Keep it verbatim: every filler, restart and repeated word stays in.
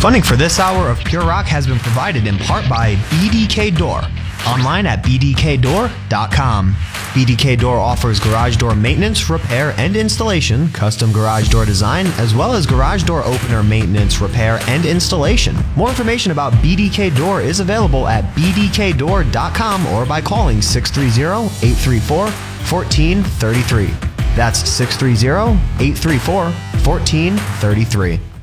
Funding for this hour of Pure Rock has been provided in part by B D K Door, online at b d k door dot com. B D K Door offers garage door maintenance, repair, and installation, custom garage door design, as well as garage door opener maintenance, repair, and installation. More information about B D K Door is available at b d k door dot com or by calling six three zero, eight three four, one four three three. That's six three zero, eight three four, one four three three.